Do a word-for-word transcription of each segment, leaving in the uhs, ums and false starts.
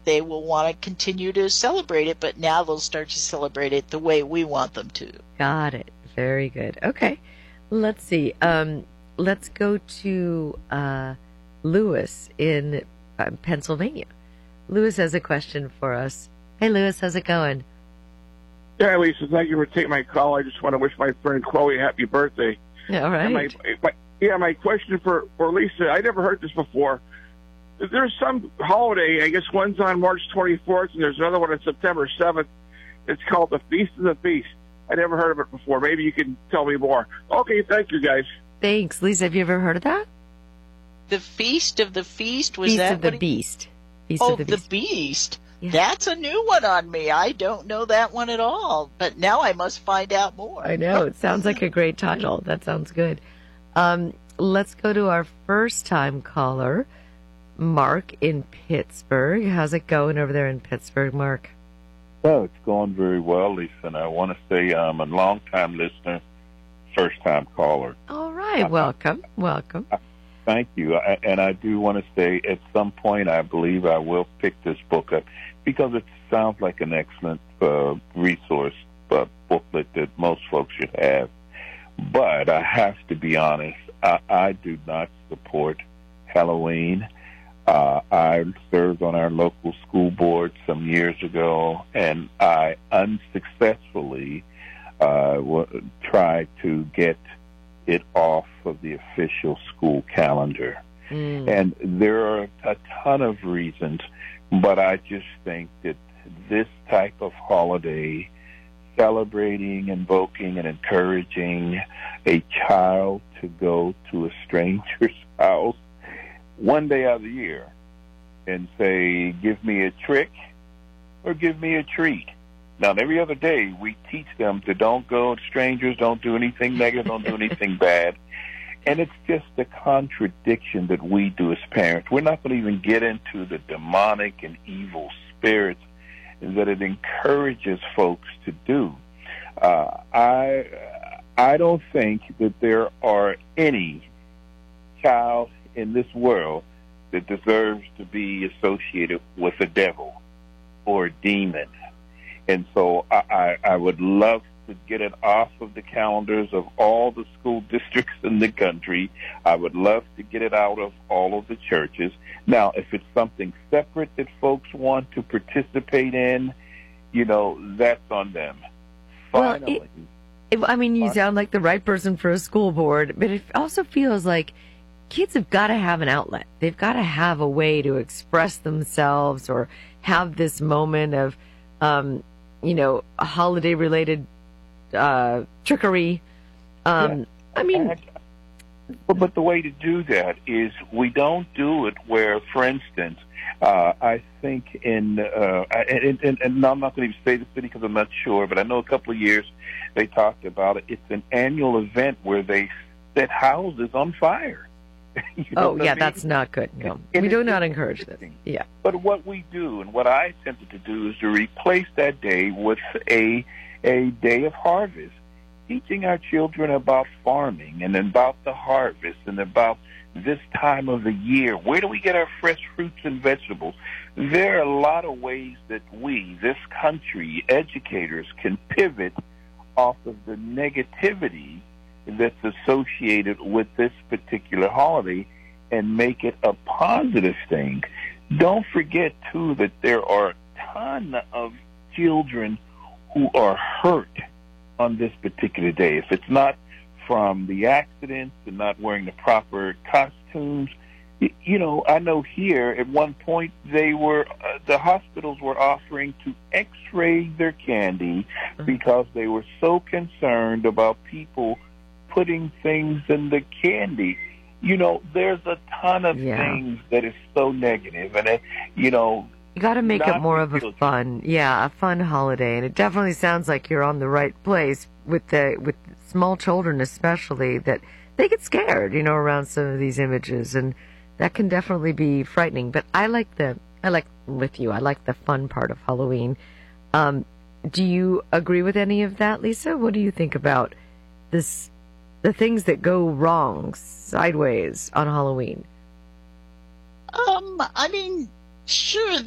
they will want to continue to celebrate it, but now they'll start to celebrate it the way we want them to. Got it. Very good. Okay. Let's see. Um, let's go to uh, Lewis in uh, Pennsylvania. Lewis has a question for us. Hey, Lewis, how's it going? Yeah, Lisa, thank you for taking my call. I just want to wish my friend Chloe a happy birthday. All right. My, my, yeah, my question for, for Lisa, I never heard this before. There's some holiday, I guess one's on March twenty-fourth, and there's another one on September seventh. It's called the Feast of the Feast. I never heard of it before. Maybe you can tell me more. Okay, thank you, guys. Thanks. Lisa, have you ever heard of that? The Feast of the Feast? Was Feast that of the he... Beast. Feast oh, of the the Beast. Beast. Yeah. That's a new one on me. I don't know that one at all, but now I must find out more. I know. It sounds like a great title. That sounds good. Um, let's go to our first-time caller, Mark in Pittsburgh. How's it going over there in Pittsburgh, Mark? Well, it's going very well, Lisa, and I want to say I'm a long-time listener, first-time caller. All right. Welcome. Welcome. Thank you. I, and I do want to say at some point I believe I will pick this book up because it sounds like an excellent uh, resource uh, booklet that most folks should have. But I have to be honest, I, I do not support Halloween. Uh, I served on our local school board some years ago, and I unsuccessfully uh, w- tried to get it off of the official school calendar. Mm. And there are a ton of reasons, but I just think that this type of holiday, celebrating, invoking, and encouraging a child to go to a stranger's house one day out of the year and say, give me a trick or give me a treat. Now, every other day, we teach them to don't go to strangers, don't do anything negative, don't do anything bad. And it's just a contradiction that we do as parents. We're not going to even get into the demonic and evil spirits that it encourages folks to do. Uh, I I don't think that there are any child in this world that deserves to be associated with a devil or a demon. And so I, I, I would love to get it off of the calendars of all the school districts in the country. I would love to get it out of all of the churches. Now, if it's something separate that folks want to participate in, you know, that's on them. Finally. Well, it, it, I mean, you sound like the right person for a school board, but it also feels like kids have got to have an outlet. They've got to have a way to express themselves or have this moment of, um, you know, holiday-related uh, trickery. Um, Yeah. I mean... But, but the way to do that is we don't do it where, for instance, uh, I think in, uh, and, and, and I'm not going to even say the city because I'm not sure, but I know a couple of years they talked about it. It's an annual event where they set houses on fire. You know oh, what yeah, I mean? that's not good. No, And we it's do not just encourage this. interesting. Yeah. But what we do and what I attempted to do is to replace that day with a a day of harvest, teaching our children about farming and about the harvest and about this time of the year. Where do we get our fresh fruits and vegetables? There are a lot of ways that we, this country, educators, can pivot off of the negativity that's associated with this particular holiday and make it a positive thing. Don't forget, too, that there are a ton of children who are hurt on this particular day. If it's not from the accidents and not wearing the proper costumes, you know, I know here at one point they were, uh, the hospitals were offering to x-ray their candy because they were so concerned about people putting things in the candy. You know, there's a ton of Yeah. things that is so negative, and it, you know, You got to make it not more for of a children. fun, yeah, a fun holiday. And it definitely sounds like you're on the right place with the with small children, especially, that they get scared, you know, around some of these images, and that can definitely be frightening. But I like the, I like with you, I like the fun part of Halloween. Um, do you agree with any of that, Lisa? What do you think about this, the things that go wrong, sideways on Halloween? Um, I mean, sure that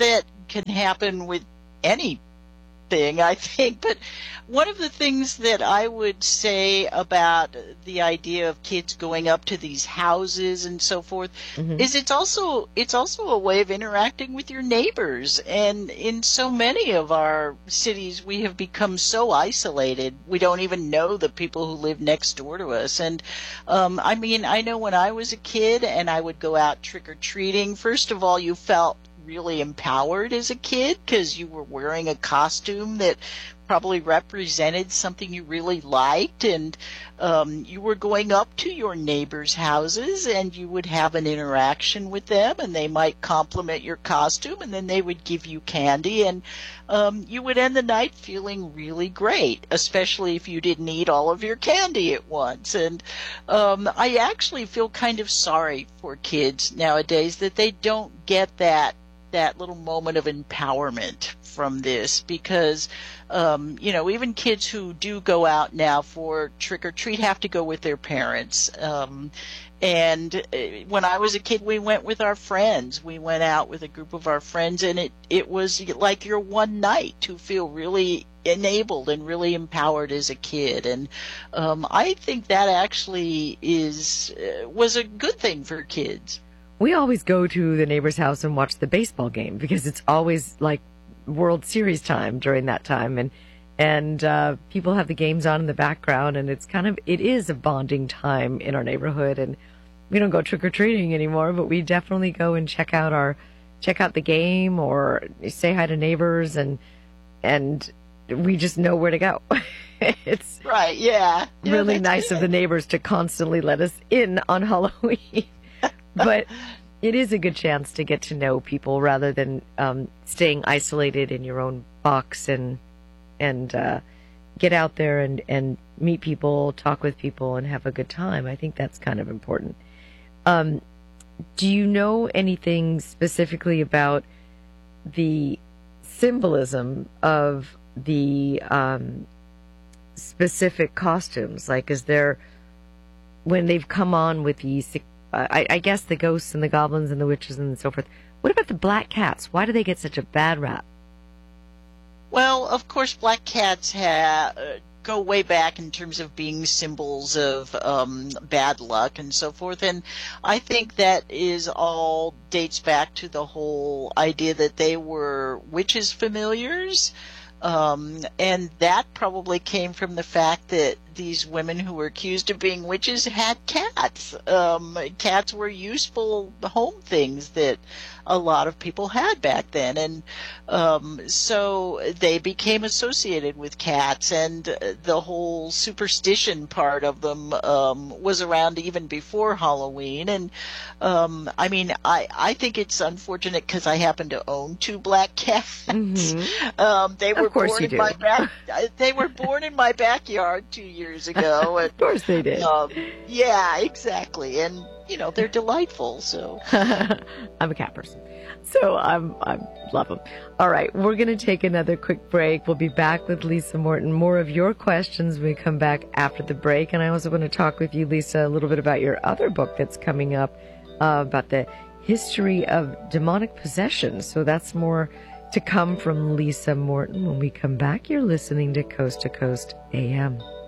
can happen with any thing, I think. But one of the things that I would say about the idea of kids going up to these houses and so forth mm-hmm. is it's also it's also a way of interacting with your neighbors. And in so many of our cities, we have become so isolated, we don't even know the people who live next door to us. And um, I mean, I know when I was a kid and I would go out trick-or-treating, first of all, you felt really empowered as a kid because you were wearing a costume that probably represented something you really liked, and um, you were going up to your neighbors' houses and you would have an interaction with them, and they might compliment your costume, and then they would give you candy, and um, you would end the night feeling really great, especially if you didn't eat all of your candy at once. And um, I actually feel kind of sorry for kids nowadays that they don't get that that little moment of empowerment from this, because um, you know, even kids who do go out now for trick or treat have to go with their parents. Um, and when I was a kid, we went with our friends. We went out with a group of our friends, and it it was like your one night to feel really enabled and really empowered as a kid. And um, I think that actually is uh, was a good thing for kids. We always go to the neighbor's house and watch the baseball game because it's always like World Series time during that time, and and uh, people have the games on in the background, and it's kind of it is a bonding time in our neighborhood. And we don't go trick or treating anymore, but we definitely go and check out our check out the game or say hi to neighbors, and and we just know where to go. It's right, yeah, really yeah, nice good. of the neighbors to constantly let us in on Halloween. But it is a good chance to get to know people rather than um, staying isolated in your own box, and and uh, get out there and, and meet people, talk with people, and have a good time. I think that's kind of important. Um, do you know anything specifically about the symbolism of the um, specific costumes? Like, is there, when they've come on with these I, I guess the ghosts and the goblins and the witches and so forth. What about the black cats? Why do they get such a bad rap? Well, of course, black cats ha- uh, go way back in terms of being symbols of um, bad luck and so forth. And I think that is all dates back to the whole idea that they were witches' familiars. Um, and that probably came from the fact that these women who were accused of being witches had cats. Um, cats were useful home things that a lot of people had back then. And um, so they became associated with cats, and the whole superstition part of them um, was around even before Halloween. And um, I mean, I, I think it's unfortunate because I happen to own two black cats. Mm-hmm. Um, they were of course born you in do. my back. They were born in my backyard two years ago. And, of course they did. Um, yeah, exactly. And you know, they're delightful. So I'm a cat person, so I'm I love them. All right, we're going to take another quick break. We'll be back with Lisa Morton. More of your questions when we come back after the break. And I also want to talk with you, Lisa, a little bit about your other book that's coming up uh, about the history of demonic possession. So that's more to come from Lisa Morton when we come back. You're listening to Coast to Coast A M.